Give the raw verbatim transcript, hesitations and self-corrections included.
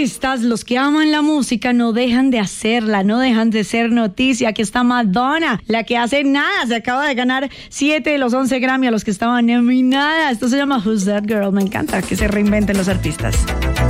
artistas, los que aman la música, no dejan de hacerla, no dejan de ser noticia. Aquí está Madonna, la que hace nada se acaba de ganar siete de los once Grammy a los que estaban nominadas. Esto se llama Who's That Girl. Me encanta que se reinventen los artistas.